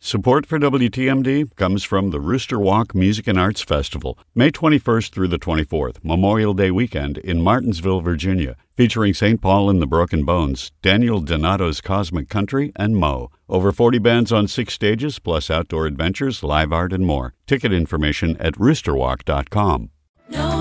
Support for WTMD comes from the Rooster Walk Music and Arts Festival, May 21st through the 24th, Memorial Day weekend in Martinsville, Virginia, featuring St. Paul and the Broken Bones, Daniel Donato's Cosmic Country, and Mo. Over 40 bands on 6 stages, plus outdoor adventures, live art, and more. Ticket information at roosterwalk.com.